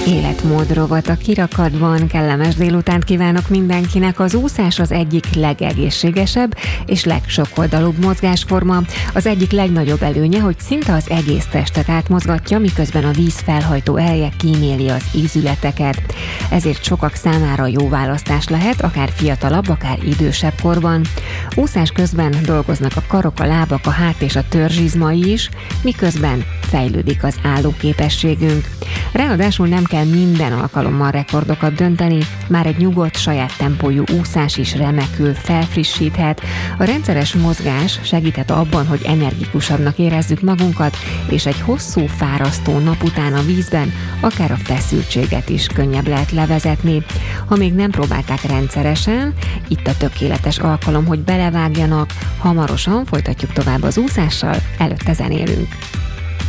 Életmód rovat a kirakatban. Kellemes délutánt kívánok mindenkinek. Az úszás az egyik legegészségesebb és legsokoldalúbb mozgásforma. Az egyik legnagyobb előnye, hogy szinte az egész testet átmozgatja, miközben a víz felhajtó ereje kíméli az ízületeket. Ezért sokak számára jó választás lehet, akár fiatalabb, akár idősebb korban. Úszás közben dolgoznak a karok, a lábak, a hát és a törzsizmai is, miközben fejlődik az állóképességünk. Ráadásul nem kell minden alkalommal rekordokat dönteni, már egy nyugodt, saját tempójú úszás is remekül felfrissíthet. A rendszeres mozgás segíthet abban, hogy energikusabbnak érezzük magunkat, és egy hosszú, fárasztó nap után a vízben akár a feszültséget is könnyebb lehet levezetni. Ha még nem próbálták rendszeresen, itt a tökéletes alkalom, hogy belevágjanak. Hamarosan folytatjuk tovább az úszással, előtte zenélünk.